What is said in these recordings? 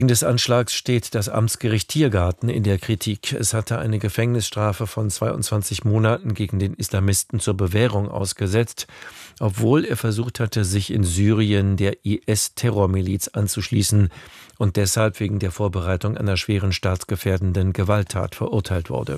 Wegen des Anschlags steht das Amtsgericht Tiergarten in der Kritik. Es hatte eine Gefängnisstrafe von 22 Monaten gegen den Islamisten zur Bewährung ausgesetzt, obwohl er versucht hatte, sich in Syrien der IS-Terrormiliz anzuschließen und deshalb wegen der Vorbereitung einer schweren staatsgefährdenden Gewalttat verurteilt wurde.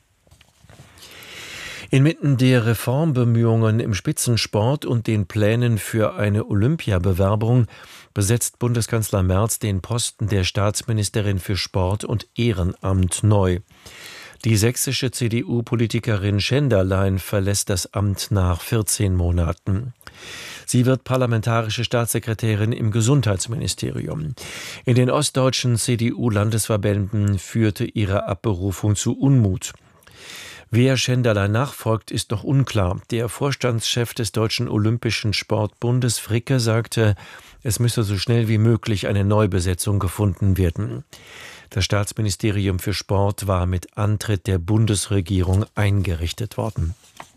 Inmitten der Reformbemühungen im Spitzensport und den Plänen für eine Olympiabewerbung besetzt Bundeskanzler Merz den Posten der Staatsministerin für Sport und Ehrenamt neu. Die sächsische CDU-Politikerin Schenderlein verlässt das Amt nach 14 Monaten. Sie wird parlamentarische Staatssekretärin im Gesundheitsministerium. In den ostdeutschen CDU-Landesverbänden führte ihre Abberufung zu Unmut. Wer Schenderlein nachfolgt, ist noch unklar. Der Vorstandschef des Deutschen Olympischen Sportbundes, Fricke, sagte, es müsse so schnell wie möglich eine Neubesetzung gefunden werden. Das Staatsministerium für Sport war mit Antritt der Bundesregierung eingerichtet worden.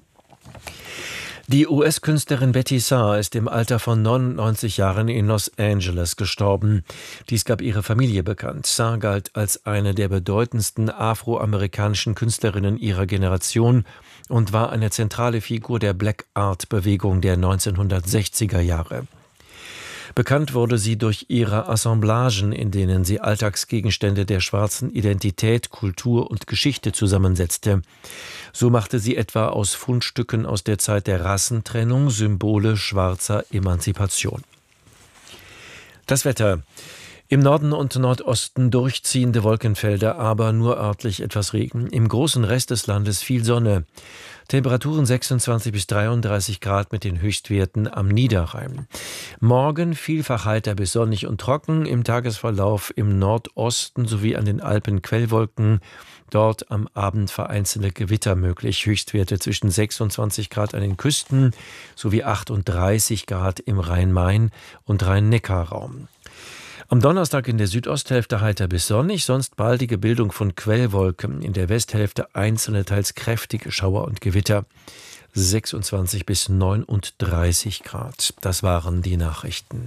Die US-Künstlerin Betty Saar ist im Alter von 99 Jahren in Los Angeles gestorben. Dies gab ihre Familie bekannt. Saar galt als eine der bedeutendsten afroamerikanischen Künstlerinnen ihrer Generation und war eine zentrale Figur der Black Art-Bewegung der 1960er Jahre. Bekannt wurde sie durch ihre Assemblagen, in denen sie Alltagsgegenstände der schwarzen Identität, Kultur und Geschichte zusammensetzte. So machte sie etwa aus Fundstücken aus der Zeit der Rassentrennung Symbole schwarzer Emanzipation. Das Wetter. Im Norden und Nordosten durchziehende Wolkenfelder, aber nur örtlich etwas Regen. Im großen Rest des Landes viel Sonne. Temperaturen 26 bis 33 Grad mit den Höchstwerten am Niederrhein. Morgen vielfach heiter bis sonnig und trocken. Im Tagesverlauf im Nordosten sowie an den Alpen Quellwolken. Dort am Abend vereinzelte Gewitter möglich. Höchstwerte zwischen 26 Grad an den Küsten sowie 38 Grad im Rhein-Main- und Rhein-Neckar-Raum. Am Donnerstag in der Südosthälfte heiter bis sonnig, sonst baldige Bildung von Quellwolken. In der Westhälfte einzelne, teils kräftige Schauer und Gewitter. 26 bis 39 Grad. Das waren die Nachrichten.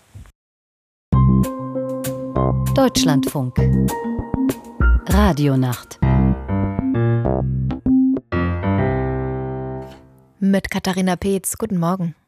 Deutschlandfunk. Radionacht. Mit Katharina Peetz. Guten Morgen.